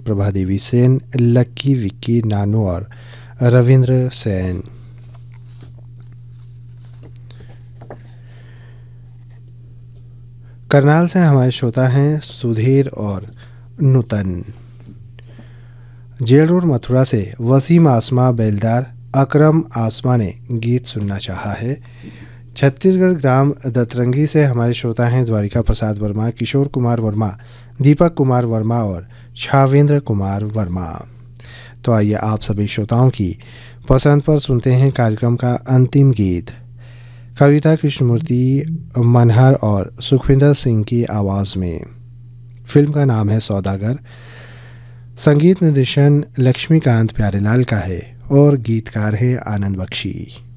प्रभा देवी सेन, लक्की, विक्की, नानू और रविंद्र सेन। करनाल से हमारे श्रोता हैं सुधीर और नूतन। जेल रोड मथुरा से वसीम आसमा बेलदार अकरम आसमा ने गीत सुनना चाहा है। छत्तीसगढ़ ग्राम दतरंगी से हमारे श्रोता हैं द्वारिका प्रसाद वर्मा, किशोर कुमार वर्मा, दीपक कुमार वर्मा और छावेंद्र कुमार वर्मा। तो आइए आप सभी श्रोताओं की पसंद पर सुनते हैं कार्यक्रम का अंतिम गीत। कविता कृष्णमूर्ति मनहर और सुखविंदर सिंह की आवाज़ में। फिल्म का नाम है सौदागर। संगीत निर्देशन लक्ष्मीकांत प्यारेलाल का है और गीतकार हैं आनंद बख्शी।